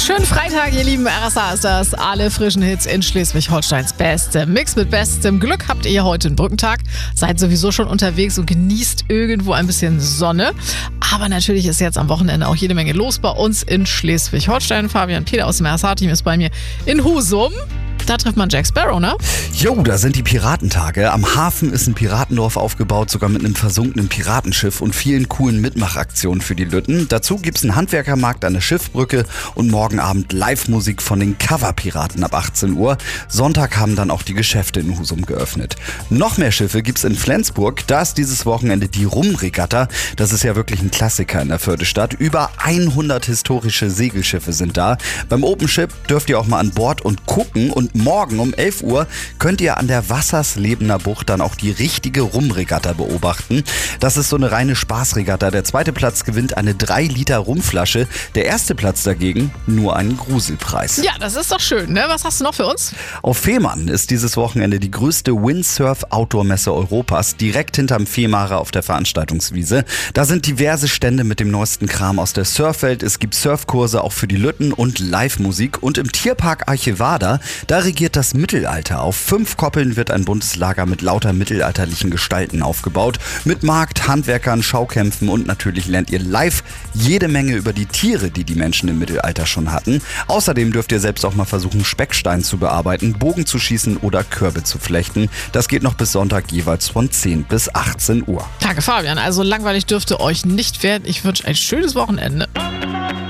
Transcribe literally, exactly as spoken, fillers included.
Schönen Freitag, ihr lieben R S A ist das. Alle frischen Hits in Schleswig-Holsteins Beste. Mix mit bestem Glück habt ihr heute einen Brückentag. Seid sowieso schon unterwegs und genießt irgendwo ein bisschen Sonne. Aber natürlich ist jetzt am Wochenende auch jede Menge los bei uns in Schleswig-Holstein. Fabian Peter aus dem R S A-Team ist bei mir in Husum. Da trifft man Jack Sparrow, ne? Jo, da sind die Piratentage. Am Hafen ist ein Piratendorf aufgebaut, sogar mit einem versunkenen Piratenschiff und vielen coolen Mitmachaktionen für die Lütten. Dazu gibt's einen Handwerkermarkt an der Schiffbrücke und morgen Abend Live-Musik von den Cover-Piraten ab achtzehn Uhr. Sonntag haben dann auch die Geschäfte in Husum geöffnet. Noch mehr Schiffe gibt's in Flensburg. Da ist dieses Wochenende die Rum-Regatta. Das ist ja wirklich ein Klassiker in der Fördestadt. Über hundert historische Segelschiffe sind da. Beim Open Ship dürft ihr auch mal an Bord und gucken. Und morgen um elf Uhr könnt ihr an der Wasserslebener Bucht dann auch die richtige Rumregatta beobachten. Das ist so eine reine Spaßregatta. Der zweite Platz gewinnt eine drei Liter Rumflasche. Der erste Platz dagegen nur einen Gruselpreis. Ja, das ist doch schön, ne? Was hast du noch für uns? Auf Fehmarn ist dieses Wochenende die größte Windsurf-Outdoor-Messe Europas, direkt hinterm Fehmarn auf der Veranstaltungswiese. Da sind diverse Stände mit dem neuesten Kram aus der Surfwelt. Es gibt Surfkurse auch für die Lütten und Live-Musik. Und im Tierpark Archivada, da regiert das Mittelalter. Auf fünf Koppeln wird ein buntes Lager mit lauter mittelalterlichen Gestalten aufgebaut. Mit Markt, Handwerkern, Schaukämpfen und natürlich lernt ihr live jede Menge über die Tiere, die die Menschen im Mittelalter schon hatten. Außerdem dürft ihr selbst auch mal versuchen, Speckstein zu bearbeiten, Bogen zu schießen oder Körbe zu flechten. Das geht noch bis Sonntag jeweils von zehn bis achtzehn Uhr. Danke, Fabian. Also langweilig dürfte euch nicht werden. Ich wünsche ein schönes Wochenende.